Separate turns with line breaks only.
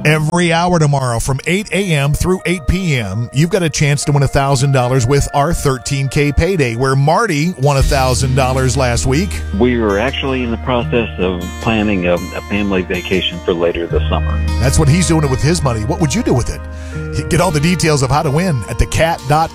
Every hour tomorrow from 8 a.m. through 8 p.m., you've got a chance to win $1,000 with our 13K payday, where Marty won $1,000 last week.
We were actually in the process of planning a family vacation for later this summer.
That's what he's doing with his money. What would you do with it? Get all the details of how to win at thecat.com.